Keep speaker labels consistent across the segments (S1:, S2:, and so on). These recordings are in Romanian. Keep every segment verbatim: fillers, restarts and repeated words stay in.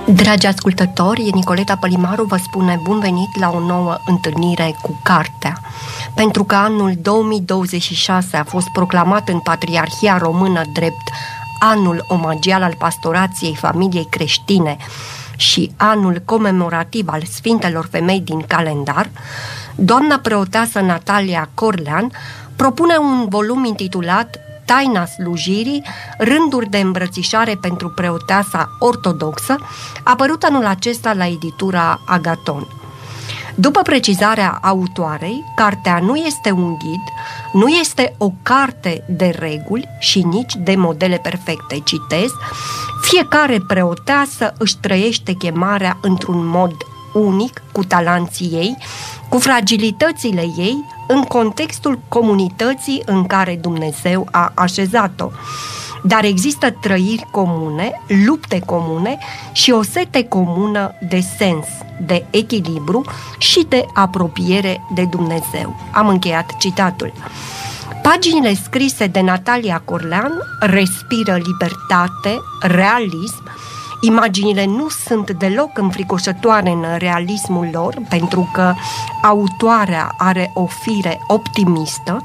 S1: Dragi ascultători, Nicoleta Pălimaru vă spune bun venit la o nouă întâlnire cu cartea. Pentru că anul două mii douăzeci și șase a fost proclamat în Patriarhia Română drept anul omagial al pastorației familiei creștine și anul comemorativ al Sfintelor Femei din calendar, doamna preoteasă Natalia Corlean propune un volum intitulat Taina slujirii, rânduri de îmbrățișare pentru preoteasa ortodoxă, apărut anul acesta la editura Agaton. După precizarea autoarei, cartea nu este un ghid, nu este o carte de reguli și nici de modele perfecte. Citez: fiecare preoteasă își trăiește chemarea într-un mod unic, cu talanții ei, cu fragilitățile ei, în contextul comunității în care Dumnezeu a așezat-o. Dar există trăiri comune, lupte comune și o sete comună de sens, de echilibru și de apropiere de Dumnezeu. Am încheiat citatul. Paginile scrise de Natalia Corlean respiră libertate, realism. Imaginile nu sunt deloc înfricoșătoare în realismul lor, pentru că autoarea are o fire optimistă,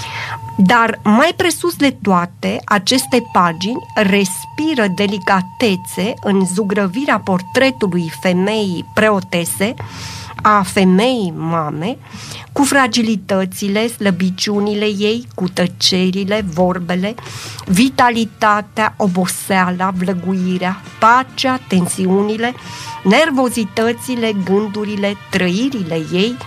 S1: dar mai presus de toate, aceste pagini respiră delicatețe în zugrăvirea portretului femeii preotese, a femeii mame, cu fragilitățile, slăbiciunile ei, cu tăcerile, vorbele, vitalitatea, oboseala, vlăguirea, pacea, tensiunile, nervozitățile, gândurile, trăirile ei,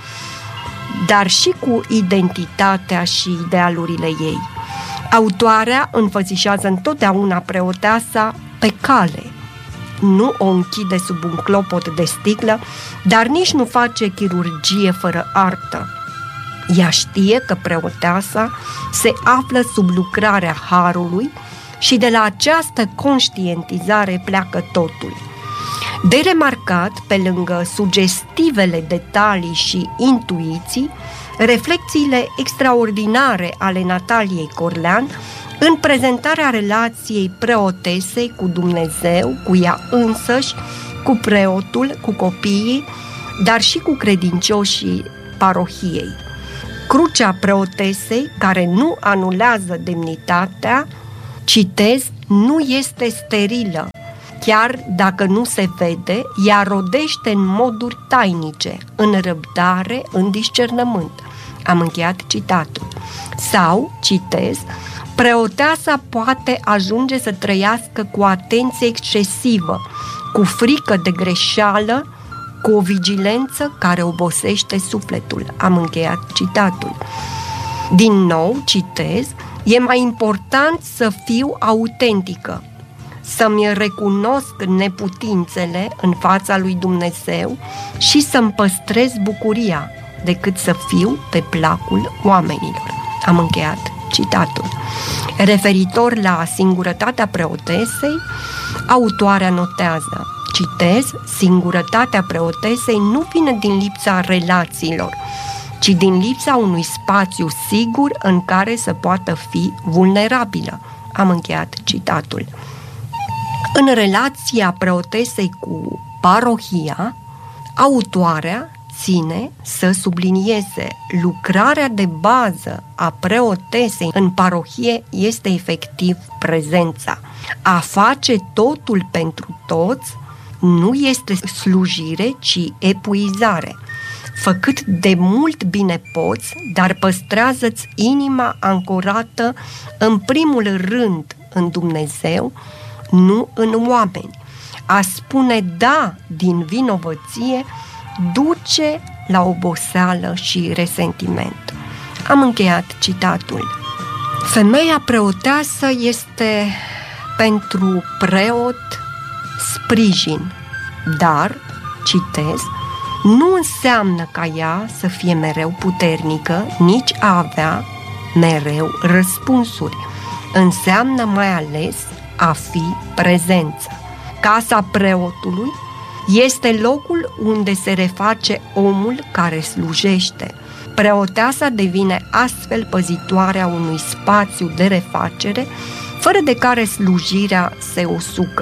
S1: dar și cu identitatea și idealurile ei. Autoarea înfățișează întotdeauna preoteasa pe cale. Nu o închide sub un clopot de sticlă, dar nici nu face chirurgie fără artă. Ea știe că preoteasa se află sub lucrarea harului și de la această conștientizare pleacă totul. De remarcat, pe lângă sugestivele detalii și intuiții, reflexiile extraordinare ale Nataliei Corlean în prezentarea relației preotesei cu Dumnezeu, cu ea însăși, cu preotul, cu copiii, dar și cu credincioșii parohiei. Crucea preotesei, care nu anulează demnitatea, citez, nu este sterilă. Chiar dacă nu se vede, ea rodește în moduri tainice, în răbdare, în discernământ. Am încheiat citatul. Sau, citez, preoteasa poate ajunge să trăiască cu atenție excesivă, cu frică de greșeală, cu o vigilență care obosește sufletul. Am încheiat citatul. Din nou, citez, e mai important să fiu autentică, să-mi recunosc neputințele în fața lui Dumnezeu și să-mi păstrez bucuria, decât să fiu pe placul oamenilor. Am încheiat citatul. Referitor la singurătatea preotesei, autoarea notează, citez, singurătatea preotesei nu vine din lipsa relațiilor, ci din lipsa unui spațiu sigur în care să poată fi vulnerabilă. Am încheiat citatul. În relația preotesei cu parohia, autoarea ține să sublinieze lucrarea de bază a preotesei în parohie este efectiv prezența. A face totul pentru toți nu este slujire, ci epuizare. Fă cât de mult bine poți, dar păstrează-ți inima ancorată în primul rând în Dumnezeu, nu în oameni. A spune da din vinovăție duce la oboseală și resentiment. Am încheiat citatul. Femeia preoteasă este pentru preot sprijin, dar, citez, nu înseamnă ca ea să fie mereu puternică, nici a avea mereu răspunsuri. Înseamnă mai ales a fi prezență. Casa preotului este locul unde se reface omul care slujește. Preoteasa devine astfel păzitoarea unui spațiu de refacere, fără de care slujirea se usucă.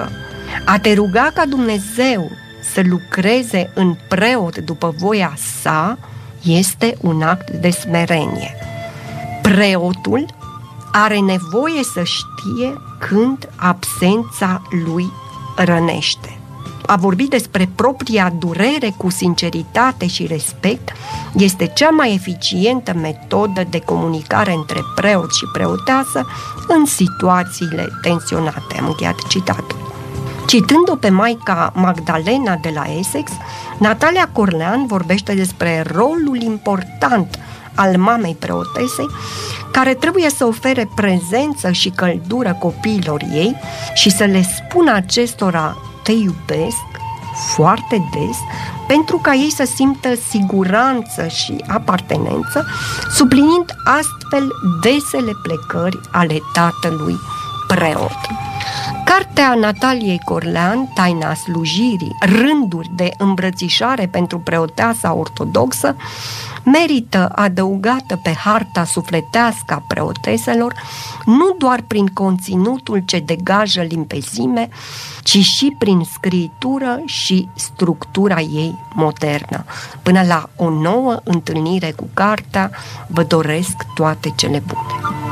S1: A te ruga ca Dumnezeu să lucreze în preot după voia sa este un act de smerenie. Preotul are nevoie să știe când absența lui rănește. A vorbi despre propria durere cu sinceritate și respect este cea mai eficientă metodă de comunicare între preot și preoteasă în situațiile tensionate. Am încheiat citatul. Citând-o pe Maica Magdalena de la Essex, Natalia Corlean vorbește despre rolul important al mamei preotesei, care trebuie să ofere prezență și căldură copiilor ei și să le spună acestora te iubesc foarte des, pentru ca ei să simtă siguranță și apartenență, subliniind astfel desele plecări ale tatălui preot. Cartea Nataliei Corlean, Taina slujirii, rânduri de îmbrățișare pentru preoteasa ortodoxă, merită adăugată pe harta sufletească a preoteselor, nu doar prin conținutul ce degajă limpezime, ci și prin scritură și structura ei modernă. Până la o nouă întâlnire cu cartea, vă doresc toate cele bune!